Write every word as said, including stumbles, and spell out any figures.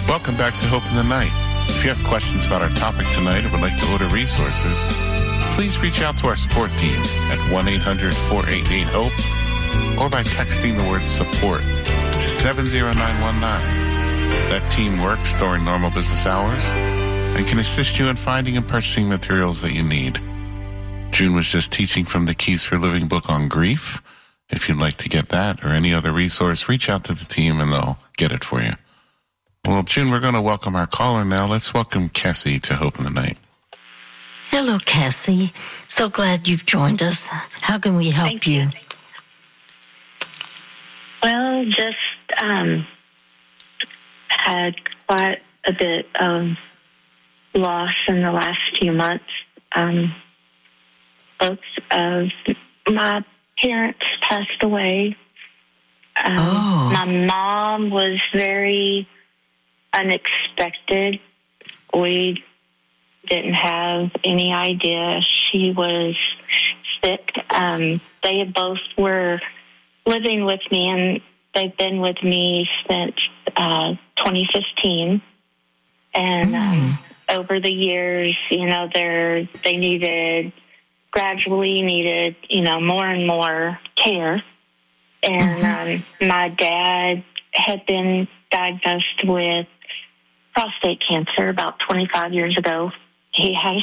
Welcome back to Hope in the Night. If you have questions about our topic tonight or would like to order resources, please reach out to our support team at one eight hundred four eight eight HOPE or by texting the word support to seven zero nine one nine. That team works during normal business hours and can assist you in finding and purchasing materials that you need. June was just teaching from the Keys for Living book on grief. If you'd like to get that or any other resource, reach out to the team and they'll get it for you. Well, June, we're going to welcome our caller now. Let's welcome Cassie to Hope in the Night. Hello, Cassie. So glad you've joined us. How can we help Thank you? you? Well, just um, had quite a bit of loss in the last few months. Um, both of my parents passed away. Um, Oh. My mom was very unexpected. We didn't have any idea she was sick. Um, they both were living with me, and they've been with me since uh, twenty fifteen. And um, over the years, you know, they're, they needed, gradually needed, you know, more and more care. And um, my dad had been diagnosed with prostate cancer about twenty-five years ago. He had a